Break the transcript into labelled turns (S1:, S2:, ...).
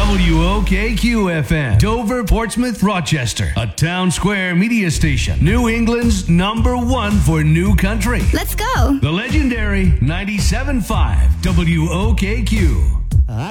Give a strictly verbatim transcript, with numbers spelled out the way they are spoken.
S1: W O K Q F M, Dover, Portsmouth, Rochester, a Town Square media station. New England's number one for new country.
S2: Let's go.
S1: The legendary ninety-seven point five W O K Q.